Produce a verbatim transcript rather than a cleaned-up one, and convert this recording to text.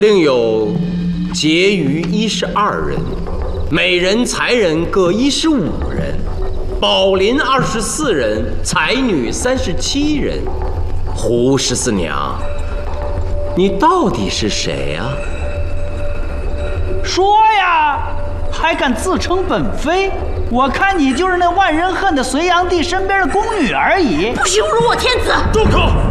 另有婕妤一十二人，美人、才人各一十五人，宝林二十四人，才女三十七人。胡十四娘，你到底是谁呀、啊？ 说呀，还敢自称本妃？我看你就是那万人恨的隋炀帝身边的宫女而已。 不许侮辱我天子！ 住口！